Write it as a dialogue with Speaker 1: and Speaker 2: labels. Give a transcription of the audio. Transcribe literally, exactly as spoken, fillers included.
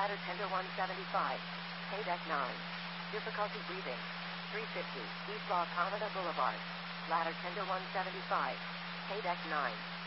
Speaker 1: Ladder tender one seventy-five. Pay deck nine. Difficulty breathing. three fifty. East La Canada Boulevard. Ladder tender one seventy-five. Pay deck nine.